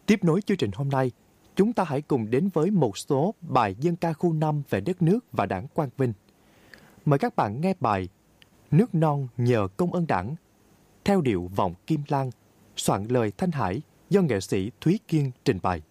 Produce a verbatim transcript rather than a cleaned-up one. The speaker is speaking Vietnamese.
Tiếp nối chương trình hôm nay, chúng ta hãy cùng đến với một số bài dân ca khu năm về đất nước và đảng Quang Vinh. Mời các bạn nghe bài Nước non nhờ công ơn đảng, theo điệu vọng Kim Lan, soạn lời Thanh Hải do nghệ sĩ Thúy Kiên trình bày.